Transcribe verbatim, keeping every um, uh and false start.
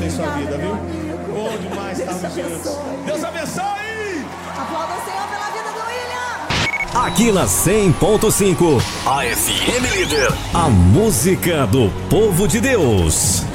em sua vida, viu? Bom demais estarmos juntos. Deus abençoe! Aplauda o Senhor pela vida do William! Aqui na cem ponto cinco, a F M Líder, a música do povo de Deus.